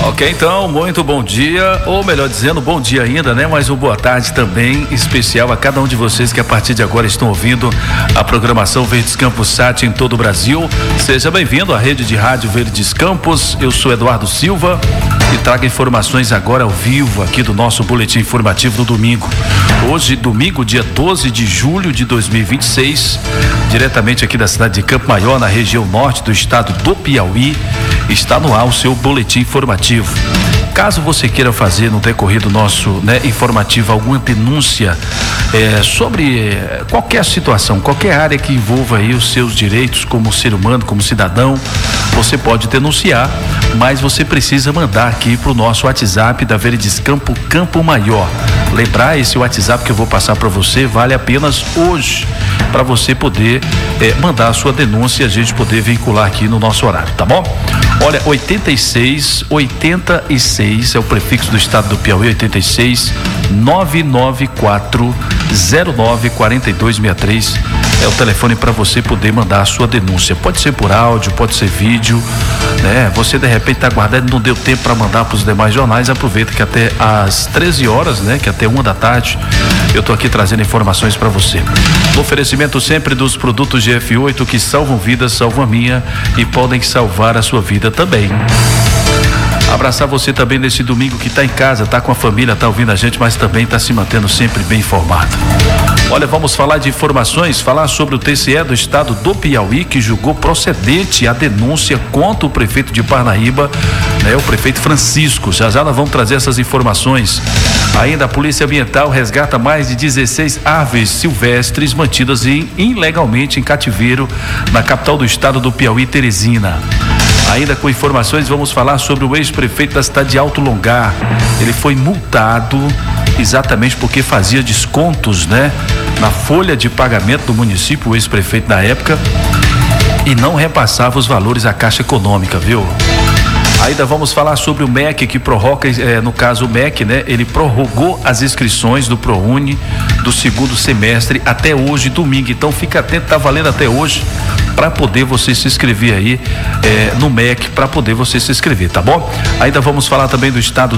Ok, então, muito bom dia, ou melhor dizendo, bom dia ainda, né? Mas uma boa tarde também especial a cada um de vocês que a partir de agora estão ouvindo a programação Verdes Campos Sat em todo o Brasil. Seja bem-vindo à rede de rádio Verdes Campos. Eu sou Eduardo Silva e trago informações agora ao vivo aqui do nosso boletim informativo do domingo. Hoje, domingo, dia 12 de julho de 2026, diretamente aqui da cidade de Campo Maior, na região norte do estado do Piauí, está no ar o seu boletim informativo. Caso você queira fazer no decorrer do nosso informativo alguma denúncia sobre qualquer situação, qualquer área que envolva aí os seus direitos como ser humano, como cidadão, você pode denunciar, mas você precisa mandar aqui para o nosso WhatsApp da Verdes Campo Maior. Lembrar, esse WhatsApp que eu vou passar para você vale apenas hoje, para você poder mandar a sua denúncia e a gente poder vincular aqui no nosso horário, tá bom? Olha, 86 é o prefixo do estado do Piauí, 86 994 09 4263 é o telefone para você poder mandar a sua denúncia. Pode ser por áudio, pode ser vídeo, né? Você de repente está aguardando, não deu tempo para mandar para os demais jornais, aproveita que até às 13 horas, né? Que até 1 da tarde eu tô aqui trazendo informações para você. No oferecimento sempre dos produtos GF8 que salvam vidas, salvam a minha e podem salvar a sua vida também. Abraçar você também nesse domingo que está em casa, está com a família, está ouvindo a gente, mas também está se mantendo sempre bem informado. Olha, vamos falar de informações, falar sobre o TCE do estado do Piauí, que julgou procedente a denúncia contra o prefeito de Parnaíba, o prefeito Francisco. Já nós vamos trazer essas informações. Ainda a Polícia Ambiental resgata mais de 16 aves silvestres mantidas ilegalmente em cativeiro na capital do estado do Piauí, Teresina. Ainda com informações, vamos falar sobre o ex-prefeito da cidade de Alto Longar. Ele foi multado exatamente porque fazia descontos, na folha de pagamento do município, o ex-prefeito da época, e não repassava os valores à Caixa Econômica, viu? Ainda vamos falar sobre o MEC que prorroga, no caso o MEC, ele prorrogou as inscrições do ProUni do segundo semestre até hoje, domingo. Então fica atento, tá valendo até hoje para poder você se inscrever aí no MEC, para poder você se inscrever, tá bom? Ainda vamos falar também do estado